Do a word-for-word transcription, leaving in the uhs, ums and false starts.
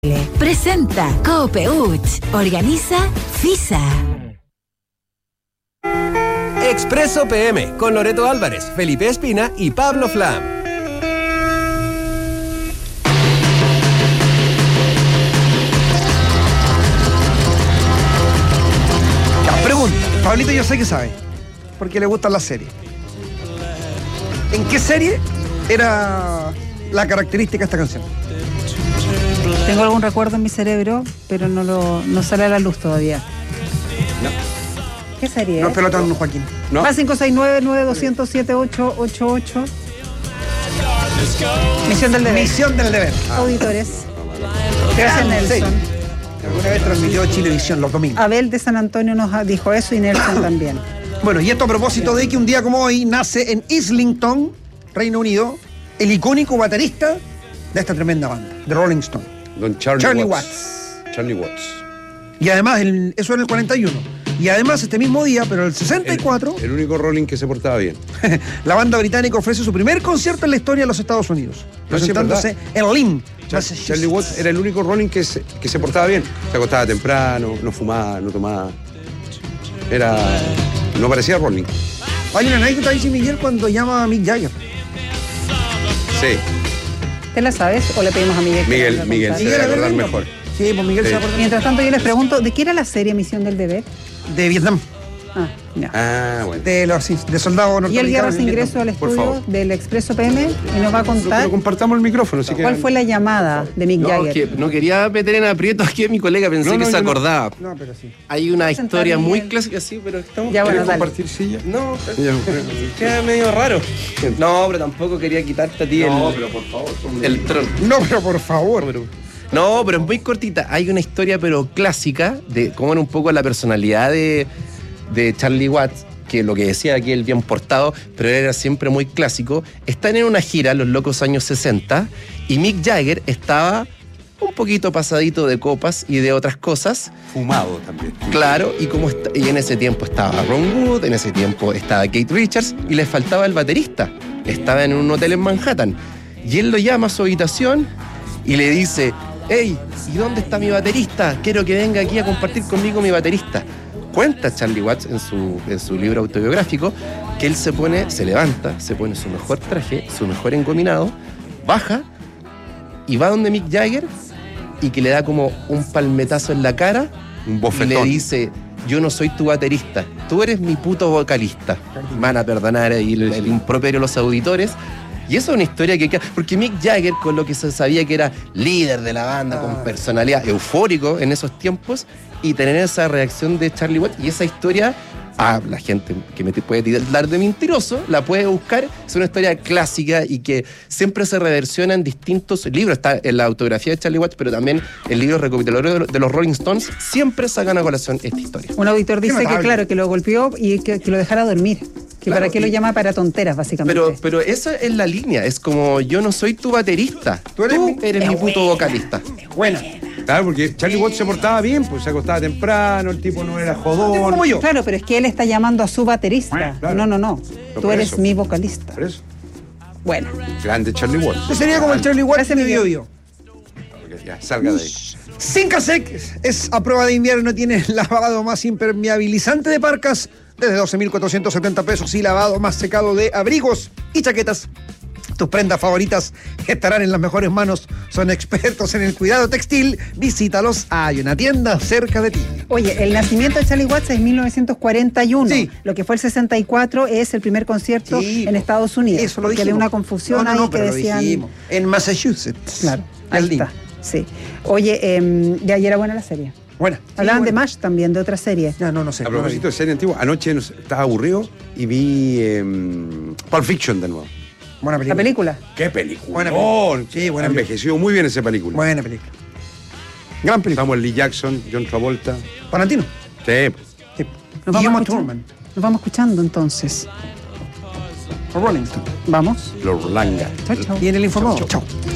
Presenta Coopeuch. Organiza FISA. Expreso P M con Loreto Álvarez, Felipe Espina y Pablo Flam. Ya, pregunta. Pablito yo sé que sabe, porque le gustan las series. ¿En qué serie era la característica de esta canción? Tengo algún recuerdo en mi cerebro, pero no lo no sale a la luz todavía. No. ¿Qué serie No es? es pelotón, Joaquín. No. Más cinco seis nueve, nueve dos cero cero, siete ocho ocho ocho. Misión del deber. Misión del deber. Auditores. Gracias, Nelson. Alguna vez transmitió Chilevisión los domingos. Abel de San Antonio nos dijo eso y Nelson también. Bueno, y esto a propósito de que un día como hoy nace en Islington, Reino Unido, el icónico baterista de esta tremenda banda, The Rolling Stone. Don Charlie, Charlie Watts. Watts. Charlie Watts. Y además, el- eso en el cuarenta y uno. Y además, este mismo día, pero el sesenta y cuatro, El, el único Rolling que se portaba bien. la banda británica ofrece su primer concierto en la historia de los Estados Unidos, No, sí, presentándose en Lynn, Char- Massachusetts. Charlie Watts era el único Rolling que se, que se portaba bien. Se acostaba temprano, no fumaba, no tomaba. Era. No parecía Rolling. Hay una anécdota, dice Miguel, cuando llama a Mick Jagger. Sí. ¿Te la sabes o le pedimos a Miguel? que Miguel, nos la Miguel, contara? se debe a ver, acordar venga. mejor. Sí, pues Miguel Sí. se acuerda. Mientras tanto, yo les pregunto, ¿de qué era la serie Misión del Deber? De Vietnam, Ah, ya. Ah, bueno. de los de soldados Y él ya norteamericanos. hace en ingreso al Vietnam. por estudio favor. del Expreso P M y nos va a contar Pero compartamos el micrófono, así que. cuál fue la llamada de Mick No, Jagger. que no quería meter en aprietos aquí a mi colega, pensé No, no, que se yo no. acordaba. No, pero sí. Hay una Sentar, historia muy Miguel. clásica, sí, pero estamos. Ya, bueno, ¿Quieres dale. compartir silla? No, Ya. queda medio raro. No, pero tampoco quería quitarte a ti el, pero por favor. el trono. No, pero por favor. No, pero es muy cortita. Hay una historia, pero clásica, de cómo era un poco la personalidad de, de Charlie Watts, que lo que decía aquí, el bien portado, pero era siempre muy clásico. Están en una gira, los locos años sesenta, y Mick Jagger estaba un poquito pasadito de copas y de otras cosas. Fumado también. Claro, y, como est- y en ese tiempo estaba Ron Wood, en ese tiempo estaba Kate Richards, y les faltaba el baterista. Estaba en un hotel en Manhattan. Y él lo llama a su habitación y le dice: hey, ¿y dónde está mi baterista? Quiero que venga aquí a compartir conmigo mi baterista. Cuenta Charlie Watts en su, en su libro autobiográfico que él se pone, se levanta, se pone su mejor traje, su mejor engominado, baja y va donde Mick Jagger y que le da como un palmetazo en la cara Un y bofetón. le dice: yo no soy tu baterista, tú eres mi puto vocalista. Van a perdonar ahí el, el improperio a los auditores. Y eso es una historia que queda, porque Mick Jagger, con lo que se sabía que era líder de la banda, con personalidad, eufórico en esos tiempos, y tener esa reacción de Charlie Watts y esa historia, a la gente que me puede tildar de mentiroso, la puede buscar. Es una historia clásica y que siempre se reversiona en distintos libros. Está en la autografía de Charlie Watts, pero también en libros recopilatorios de los Rolling Stones, siempre sacan a colación esta historia. Un auditor dice que, notable. claro, que lo golpeó y que, que lo dejara dormir. Que Claro, para qué lo y- llama para tonteras, básicamente. Pero, pero esa es la línea, es como: yo no soy tu baterista, Tú eres mi- eres mi puto vocalista. Buena. Claro, porque Charlie Watts se portaba bien, pues se acostaba temprano, el tipo no era jodón. Como yo. Claro, pero es que él está llamando a su baterista. Claro. No, no, no. por Tú eres eso. mi vocalista. Por eso. Bueno, Grande Charlie Watts. Este sería como el Charlie Watts Gracias, de Miguel. Bio Bio. Ya, salga de ahí. Sincasec es a prueba de invierno, tiene el lavado más impermeabilizante de parcas desde doce mil cuatrocientos setenta pesos y lavado más secado de abrigos y chaquetas. Tus prendas favoritas estarán en las mejores manos. Son expertos en el cuidado textil. Visítalos. Hay una tienda cerca de ti. oye, el nacimiento de Charlie Watts es mil novecientos cuarenta y uno. Sí. Lo que fue el sesenta y cuatro es el primer concierto Sí, en Estados Unidos. Eso lo porque dijimos. había una confusión No, no, no, ahí que pero lo decían. dijimos. En Massachusetts. Claro, El ahí link. está. Sí. Oye, eh, de ayer era buena la serie. Buena. Hablaban Sí, de buena. MASH también, de otra serie. Ya, no, no sé. A propósito de serie antigua, anoche nos- estaba aburrido y vi eh, Pulp Fiction de nuevo. Buena La película. película. ¡Qué película! Buena película. Sí, buena película. Envejeció muy bien esa película. Buena película. Gran película. Samuel L. Jackson, John Travolta. Tarantino. Sí. Sí. Nos vamos, Guillermo escuchando, Turman. nos vamos escuchando entonces. O Rolling Stone. Vamos. Los Langa. Chao, chao. Y en el informado. Chao.